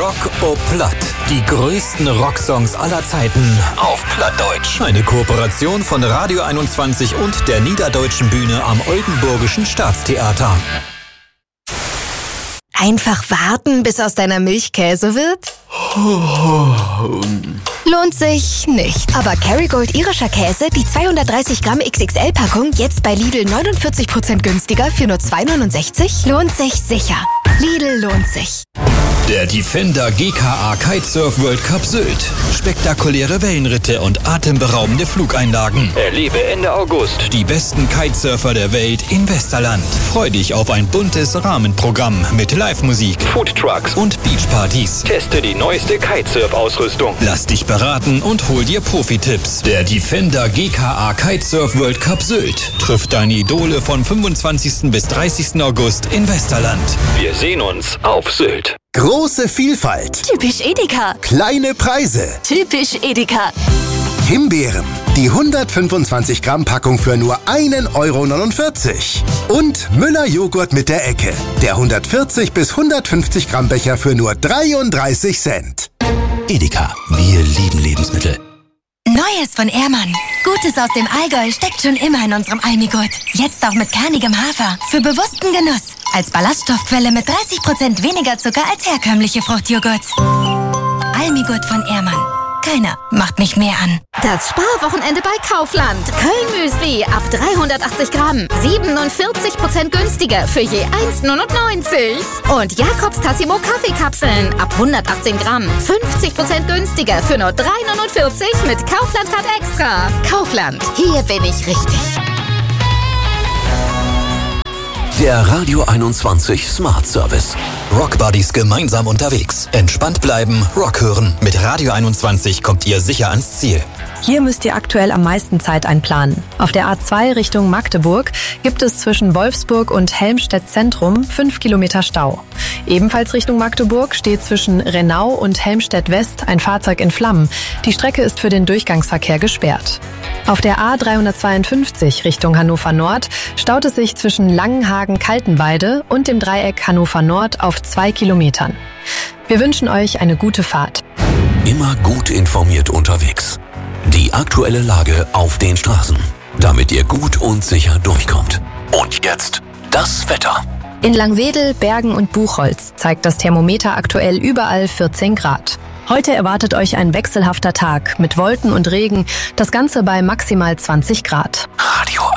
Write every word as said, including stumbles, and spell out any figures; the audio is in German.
Rock o Platt. Die größten Rocksongs aller Zeiten auf Plattdeutsch. Eine Kooperation von Radio einundzwanzig und der Niederdeutschen Bühne am Oldenburgischen Staatstheater. Einfach warten, bis aus deiner Milch Käse wird? Lohnt sich nicht. Aber Kerrygold irischer Käse, die zweihundertdreißig Gramm X X L-Packung, jetzt bei Lidl neunundvierzig Prozent günstiger für nur zwei neunundsechzig, lohnt sich sicher. Lidl lohnt sich. Der Defender G K A Kitesurf World Cup Sylt. Spektakuläre Wellenritte und atemberaubende Flugeinlagen. Erlebe Ende August die besten Kitesurfer der Welt in Westerland. Freu dich auf ein buntes Rahmenprogramm mit Live-Musik, Foodtrucks und Beachpartys. Teste die neueste Kitesurf-Ausrüstung. Lass dich beraten und hol dir Profi-Tipps. Der Defender G K A Kitesurf World Cup Sylt trifft deine Idole von fünfundzwanzigsten bis dreißigsten August in Westerland. Wir sehen uns auf Sylt. Große Vielfalt. Typisch Edeka. Kleine Preise. Typisch Edeka. Himbeeren. Die hundertfünfundzwanzig Gramm Packung für nur ein Euro neunundvierzig. Und Müller Joghurt mit der Ecke. Der hundertvierzig bis hundertfünfzig Gramm Becher für nur dreiunddreißig Cent. Edeka. Wir lieben Lebensmittel. Neues von Ehrmann. Gutes aus dem Allgäu steckt schon immer in unserem Almigurt. Jetzt auch mit kernigem Hafer. Für bewussten Genuss. Als Ballaststoffquelle mit dreißig Prozent weniger Zucker als herkömmliche Fruchtjoghurts. Almigurt von Ehrmann. Keiner macht mich mehr an. Das Sparwochenende bei Kaufland. Köln-Müsli ab dreihundertachtzig Gramm. siebenundvierzig Prozent günstiger für je eins neunundneunzig. Und Jakobs Tassimo Kaffeekapseln ab hundertachtzehn Gramm. fünfzig Prozent günstiger für nur drei neunundvierzig mit Kaufland-Card Extra. Kaufland. Hier bin ich richtig. Der Radio einundzwanzig Smart Service. Rockbuddies gemeinsam unterwegs. Entspannt bleiben, Rock hören. Mit Radio einundzwanzig kommt ihr sicher ans Ziel. Hier müsst ihr aktuell am meisten Zeit einplanen. Auf der A zwei Richtung Magdeburg gibt es zwischen Wolfsburg und Helmstedt Zentrum fünf Kilometer Stau. Ebenfalls Richtung Magdeburg steht zwischen Rennau und Helmstedt West ein Fahrzeug in Flammen. Die Strecke ist für den Durchgangsverkehr gesperrt. Auf der A dreihundertzweiundfünfzig Richtung Hannover Nord staut es sich zwischen Langenhagen-Kaltenweide und dem Dreieck Hannover Nord auf zwei Kilometern. Wir wünschen euch eine gute Fahrt. Immer gut informiert unterwegs. Die aktuelle Lage auf den Straßen, damit ihr gut und sicher durchkommt. Und jetzt das Wetter. In Langwedel, Bergen und Buchholz zeigt das Thermometer aktuell überall vierzehn Grad. Heute erwartet euch ein wechselhafter Tag mit Wolken und Regen, das Ganze bei maximal zwanzig Grad. Radio